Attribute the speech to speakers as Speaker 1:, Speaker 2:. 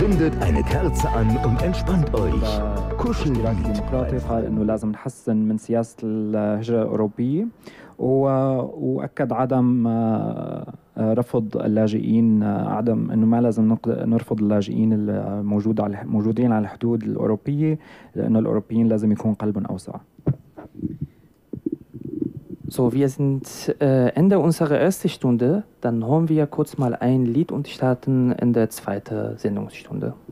Speaker 1: Zündet eine Kerze an und entspannt euch.
Speaker 2: الاشتراك الديمقراطي قال انه لازم نحسن من سياسه الهجره الاوروبيه واكد عدم رفض اللاجئين، عدم انه ما لازم نرفض اللاجئين الموجودين على الحدود الاوروبيه، لانه الاوروبيين لازم يكون قلبهم اوسع.
Speaker 3: So, wir sind Ende unserer ersten Stunde. Dann hören wir kurz mal ein Lied und starten in der zweiten Sendungsstunde.